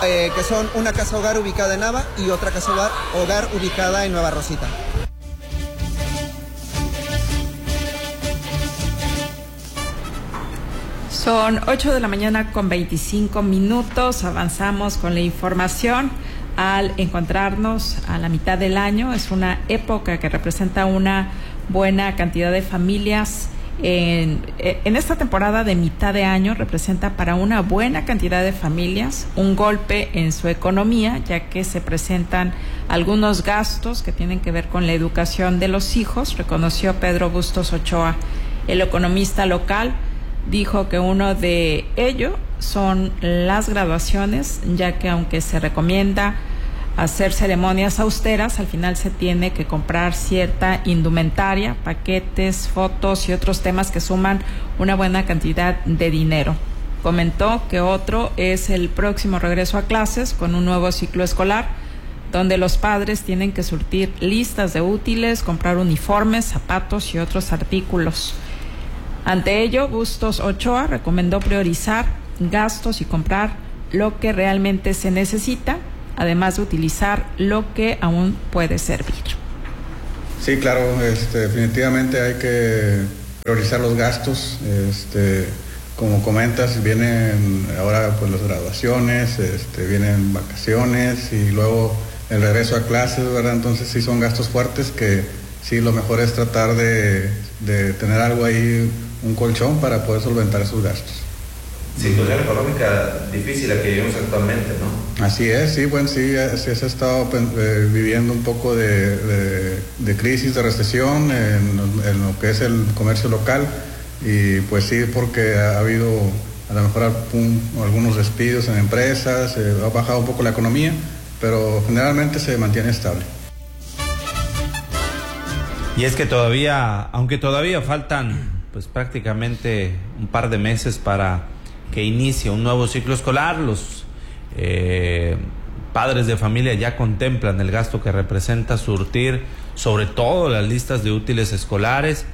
eh, que son una casa hogar ubicada en Nava y otra casa hogar, hogar ubicada en Nueva Rosita. Son ocho de la mañana con veinticinco minutos, avanzamos con la información. Al encontrarnos a la mitad del año, es una época que representa una buena cantidad de familias. En, en esta temporada de mitad de año representa para una buena cantidad de familias un golpe en su economía, ya que se presentan algunos gastos que tienen que ver con la educación de los hijos, reconoció Pedro Bustos Ochoa. El economista local dijo que uno de ellos son las graduaciones, ya que aunque se recomienda hacer ceremonias austeras, al final se tiene que comprar cierta indumentaria, paquetes, fotos y otros temas que suman una buena cantidad de dinero. Comentó que otro es el próximo regreso a clases con un nuevo ciclo escolar, donde los padres tienen que surtir listas de útiles, comprar uniformes, zapatos y otros artículos. Ante ello, Bustos Ochoa recomendó priorizar gastos y comprar lo que realmente se necesita, además de utilizar lo que aún puede servir. Sí, claro, este, definitivamente hay que priorizar los gastos. Este, como comentas, vienen ahora pues las graduaciones, este, vienen vacaciones y luego el regreso a clases, ¿verdad? Entonces sí son gastos fuertes que sí, lo mejor es tratar de, de tener algo ahí, un colchón para poder solventar esos gastos. Situación económica difícil la que vivimos actualmente, ¿no? Así es, sí, bueno, sí, sí se ha estado eh, viviendo un poco de, de, de crisis, de recesión en, en lo que es el comercio local y pues sí, porque ha habido a lo mejor algún, algunos despidos en empresas, eh, ha bajado un poco la economía, pero generalmente se mantiene estable. Y es que todavía, aunque todavía faltan pues prácticamente un par de meses para que inicie un nuevo ciclo escolar, los eh, padres de familia ya contemplan el gasto que representa surtir sobre todo las listas de útiles escolares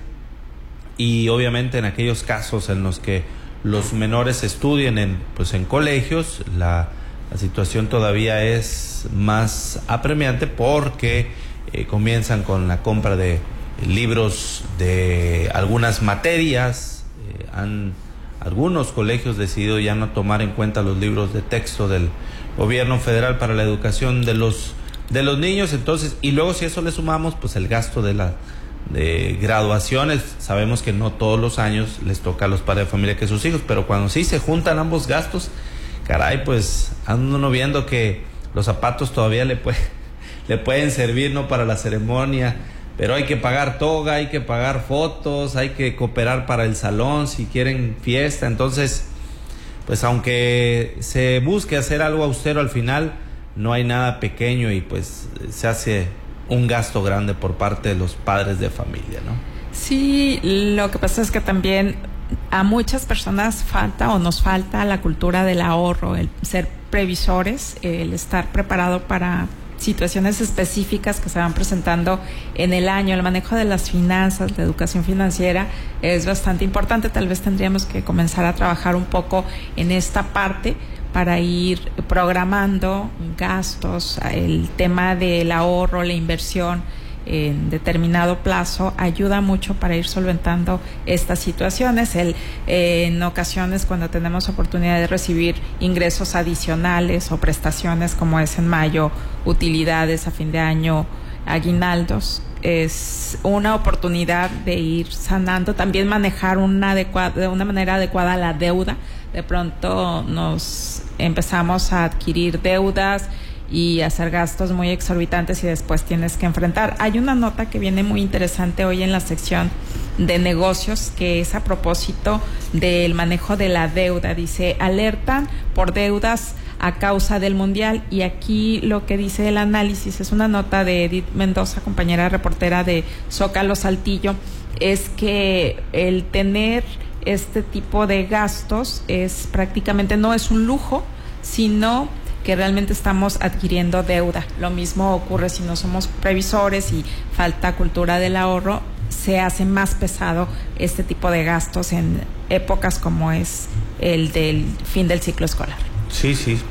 y obviamente en aquellos casos en los que los menores estudien en, pues en colegios, la, la situación todavía es más apremiante porque eh, comienzan con la compra de libros de algunas materias, eh, han algunos colegios decidido ya no tomar en cuenta los libros de texto del gobierno federal para la educación de los de los niños, entonces, y luego si a eso le sumamos pues el gasto de la de graduaciones, sabemos que no todos los años les toca a los padres de familia que sus hijos, pero cuando sí se juntan ambos gastos, caray, pues anda uno viendo que los zapatos todavía le puede, le pueden servir no para la ceremonia, pero hay que pagar toga, hay que pagar fotos, hay que cooperar para el salón si quieren fiesta. Entonces, pues aunque se busque hacer algo austero al final, no hay nada pequeño y pues se hace un gasto grande por parte de los padres de familia, ¿no? Sí, lo que pasa es que también a muchas personas falta o nos falta la cultura del ahorro, el ser previsores, el estar preparado para situaciones específicas que se van presentando en el año. El manejo de las finanzas, la educación financiera es bastante importante. Tal vez tendríamos que comenzar a trabajar un poco en esta parte para ir programando gastos, el tema del ahorro, la inversión en determinado plazo ayuda mucho para ir solventando estas situaciones. El, eh, en ocasiones cuando tenemos oportunidad de recibir ingresos adicionales o prestaciones como es en mayo, utilidades a fin de año, aguinaldos, es una oportunidad de ir sanando, también manejar una adecuada, de una manera adecuada la deuda. De pronto nos empezamos a adquirir deudas y hacer gastos muy exorbitantes y después tienes que enfrentar. Hay una nota que viene muy interesante hoy en la sección de negocios que es a propósito del manejo de la deuda. Dice, alertan por deudas a causa del Mundial, y aquí lo que dice el análisis es una nota de Edith Mendoza, compañera reportera de Zócalo Saltillo, es que el tener este tipo de gastos es prácticamente no es un lujo, sino que realmente estamos adquiriendo deuda. Lo mismo ocurre si no somos previsores y falta cultura del ahorro, se hace más pesado este tipo de gastos en épocas como es el del fin del ciclo escolar. Sí, sí,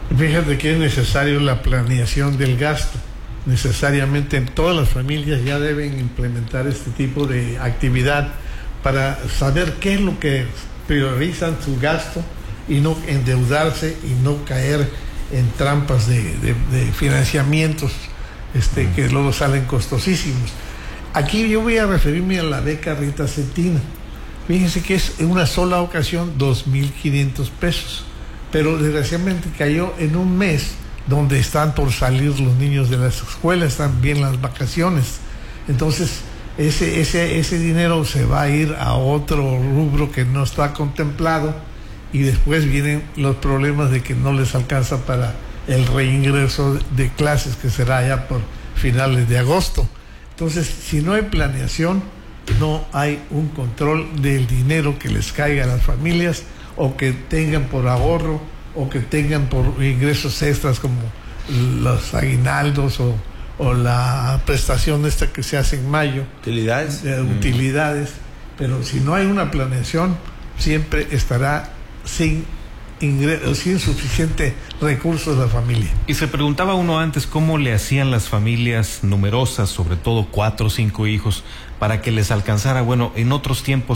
Fíjate que es necesario la planeación del gasto. Necesariamente todas las familias ya deben implementar este tipo de actividad para saber qué es lo que priorizan su gasto y no endeudarse y no caer en trampas de, de, de financiamientos este, que luego salen costosísimos. Aquí yo voy a referirme a la beca Rita Cetina. Fíjense que es en una sola ocasión dos mil quinientos pesos, pero desgraciadamente cayó en un mes donde están por salir los niños de las escuelas, están bien las vacaciones. Entonces, ese, ese, ese dinero se va a ir a otro rubro que no está contemplado y después vienen los problemas de que no les alcanza para el reingreso de clases, que será ya por finales de agosto. Entonces, si no hay planeación, no hay un control del dinero que les caiga a las familias o que tengan por ahorro o que tengan por ingresos extras como los aguinaldos o, o la prestación esta que se hace en mayo. Utilidades. De, mm. Utilidades. Pero si no hay una planeación, siempre estará sin ingresos, sin suficiente recursos la familia. Y se preguntaba uno antes cómo le hacían las familias numerosas, sobre todo cuatro o cinco hijos, para que les alcanzara. Bueno, en otros tiempos